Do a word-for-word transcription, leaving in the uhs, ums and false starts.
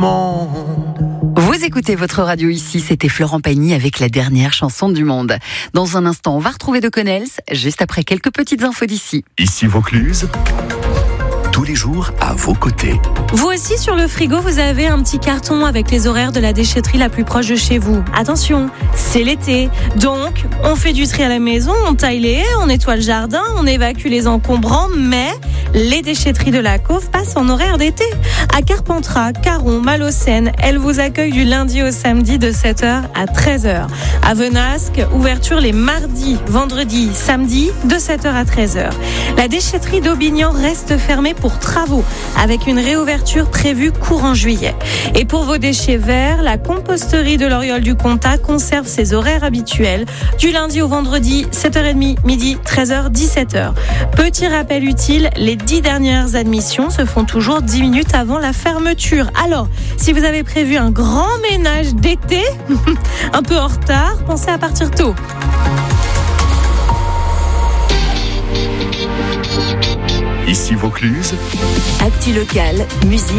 monde. Vous écoutez votre radio ici, c'était Florent Pagny avec la dernière chanson du monde. Dans un instant, on va retrouver De Connels, juste après quelques petites infos d'ici. Ici Vaucluse, tous les jours à vos côtés. Vous aussi, sur le frigo, vous avez un petit carton avec les horaires de la déchetterie la plus proche de chez vous. Attention, c'est l'été, donc on fait du tri à la maison, on taille les haies, on nettoie le jardin, on évacue les encombrants, mais les déchetteries de la Cauve passent en horaire d'été. À Carpentras, Caron, Malocène, elles vous accueillent du lundi au samedi de sept heures à treize heures. À Venasque, ouverture les mardis, vendredis, samedis de sept heures à treize heures. La déchetterie d'Aubignan reste fermée pour travaux, avec une réouverture prévue courant juillet. Et pour vos déchets verts, la composterie de l'Oriole du Comtat conserve ses horaires habituels, du lundi au vendredi, sept heures trente, midi, treize heures, dix-sept heures. Petit rappel utile, les dix dernières admissions se font toujours dix minutes avant la fermeture. Alors, si vous avez prévu un grand ménage d'été, un peu en retard, pensez à partir tôt. Ici Vaucluse, Actu local, musique.